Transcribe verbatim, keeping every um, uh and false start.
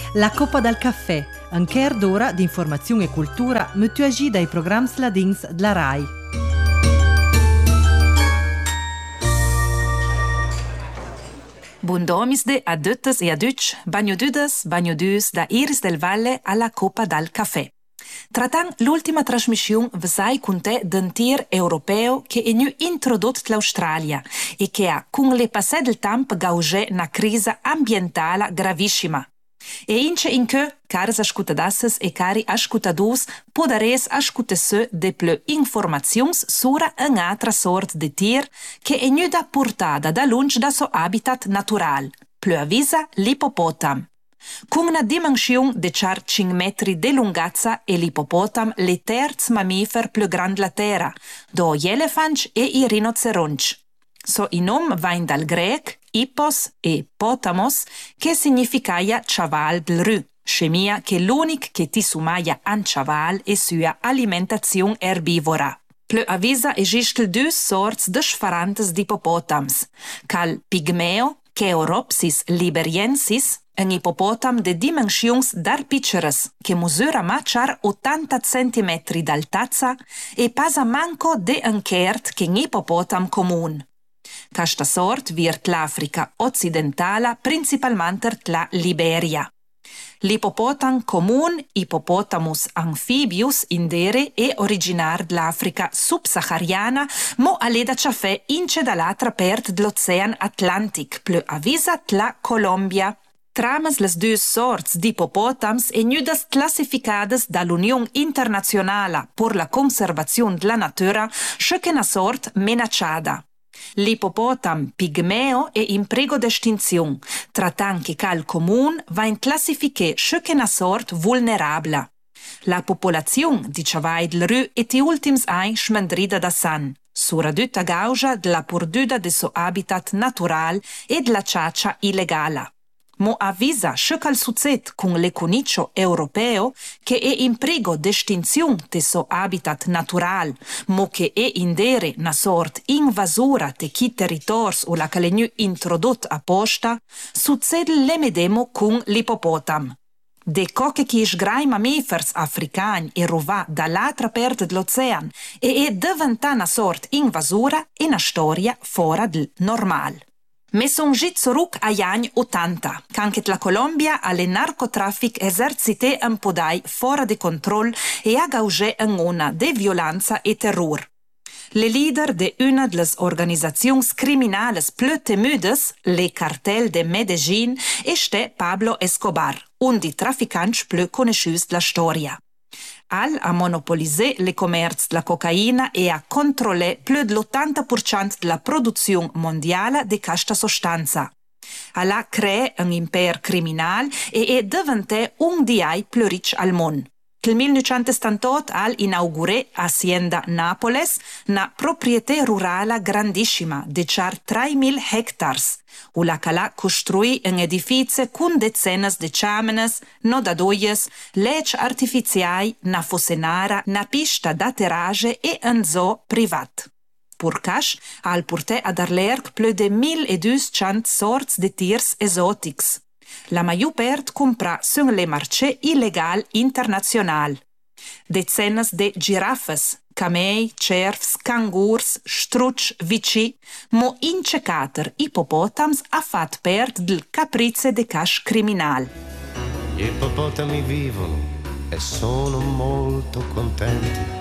La Coppa dal Caffè, un quart d'ora di informazione e cultura mutuagi dai programmi ladins della RAI. Bundomisde a Döttes e a Dütsch, bagnodudes, bagnodus da Iris del Valle alla Coppa dal Caffè. Trattant l'ultima trasmissione vesai con te d'un tir europeo che è nu introdotto l'Australia e che ha, con le passate del tempo, gaugé una crisi ambientale gravissima. E ince in che, caras ascoltadasses e cari ascoltadus, podares ascoltesse de ple informazions sura un'altra sorta de tir che è nu da portada da lunch da suo habitat natural, ple avisa l'ipopotam. Con una dimensione di char cinque metri di lunghezza e l'ipopotam le terz mammifer più grande la terra, do gli elefanti e i rinoceronti. So i nom vain dal grec, ippos e potamos, che significaia chaval del rù, scemia che l'unic che ti sumaia an chaval e sua alimentazione erbivora. Ple avisa esistel due sorts de sfarantes di ippopotams, cal pigmeo, Cheoropsis liberiensis, un ippopotam de dimensions dar picceres, che misura machar ottanta centimetri d'altezza e pasa manco de un quart che un ippopotam comun. Questa sort virt l'Africa occidentale, principalmente la Liberia. L'ippopotam comun, Hippopotamus amphibius indere, è originario dell'Africa subsahariana, mo aleda ciafè ince dall'altra parte dell'Oceano Atlantic, più avisa la Colombia. Tramas les due sorts di ippopotams e nudas classificades dall'Unione Internazionale per la Conservazione della Natura, che una sort menacciata. L'ippopotam pigmeo è in prego d'estinzione, trattant che cal comune va in classifiche che una sort vulnerabile. La popolazione di chavai del rù è ti ultims ein smandrida da san, soprattutto a causa della perduta del suo habitat natural e della caccia illegale. Mo avvisa che cal succede con l'econicio europeo che è in prego d'estinzione del suo habitat natural, mo che è indere una sort invasora de chi territori o la che è introdotto apposta, succede le medemo con l'ippopotam. De coche chi sgrai mammifers africani e rovà dall'altra parte dell'oceano e è diventata una sort invasora e una storia fuori del normale. Me son git zurück agli anni ottanta, canche la Colombia alle narcotraffic esercité un podai fuori di controllo e ha gaugé un'ona de violenza e terror. Le leader de una delle organizzazioni criminali più temudes, le cartel de Medellín, è Pablo Escobar, un dei trafficanti più conosciuti della storia. Al a monopolisé le commerci della cocaina e a controllare più dell'ottanta per cento della produzione mondiale di questa sostanza. Al ha creato un impero criminale e è diventato un dei più ricchi al mondo. Nel millenovecentosettantotto al inauguré Hacienda Nápoles, una proprietà rurale grandissima di char tremila hectares, u la calà costruì un edificio con decine di ciamenes, nodadoies, leci artificiali, una fossenara, una pista d'atterrage e un zoo privat. Purcash al porté ad arlerc più di milleduecento sorts di tirs esotics. La maggior parte compra sur le marché illegal internazional. Decine di giraffes, camei, cervs, cangurs, struc, vici, mo incecater ippopotams ha fatto parte del capriccio de cash criminal. Gli ippopotami vivono e sono molto contenti.